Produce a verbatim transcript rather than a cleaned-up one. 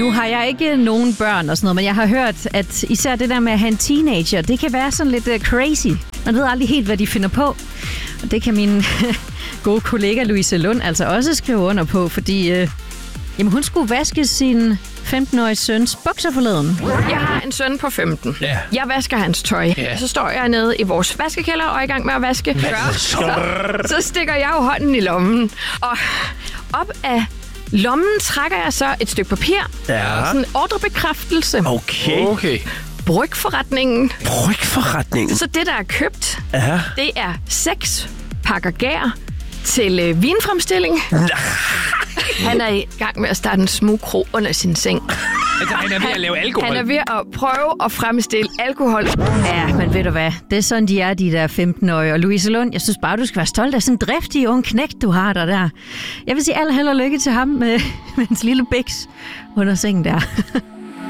Nu har jeg ikke nogen børn og sådan noget, men jeg har hørt, at især det der med at have en teenager, det kan være sådan lidt uh, crazy. Man ved aldrig helt, hvad de finder på. Og det kan min gode kollega Louise Lund altså også skrive under på, fordi uh, jamen, hun skulle vaske sin femten-årige søns bukser forleden. Jeg har en søn på femten. Ja. Jeg vasker hans tøj. Ja. Så står jeg nede i vores vaskekælder og er i gang med at vaske. Så, så stikker jeg jo hånden i lommen. Og op af lommen trækker jeg så et stykke papir. Ja. Sådan en ordrebekræftelse. Okay. Okay. Brygforretningen. Brygforretningen. Så det, der er købt, Ja. det er seks pakker gær til øh, vinfremstilling. Han er i gang med at starte en smugkro under sin seng. Altså, han er ved at lave alkohol. Han er ved at prøve at fremstille alkohol. Ja, men ved du hvad? Det er sådan, de er, de der femten-årige. Og Louise Lund, jeg synes bare, du skal være stolt af sådan en driftig ung knægt, du har der der. Jeg vil sige al held og lykke til ham med, med hans lille biks under sengen der.